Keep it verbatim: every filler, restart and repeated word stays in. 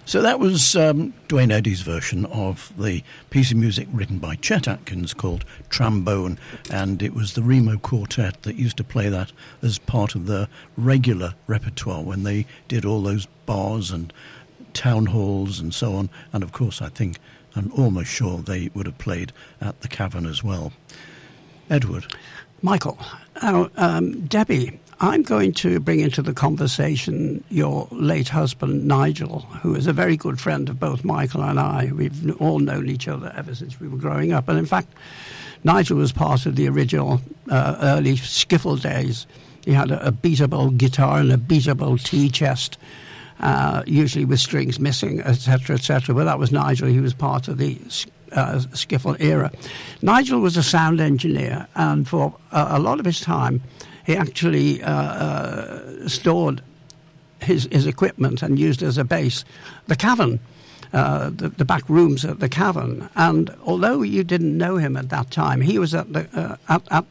So that was um, Dwayne Eddy's version of the piece of music written by Chet Atkins called Trombone, and it was the Remo Quartet that used to play that as part of their regular repertoire when they did all those bars and town halls and so on. And of course, I think, I'm almost sure they would have played at the Cavern as well. Edward. Michael. Oh, um, Debbie, I'm going to bring into the conversation your late husband, Nigel, who is a very good friend of both Michael and I. We've all known each other ever since we were growing up. And in fact, Nigel was part of the original uh, early skiffle days. He had a, a beatable guitar and a beatable tea chest, uh, usually with strings missing, et cetera, et cetera. But that was Nigel. He was part of the uh, skiffle era. Nigel was a sound engineer, and for uh, a lot of his time, he actually uh, uh, stored his, his equipment and used as a base the Cavern, uh, the, the back rooms at the Cavern. And although you didn't know him at that time, he was at the uh, at, at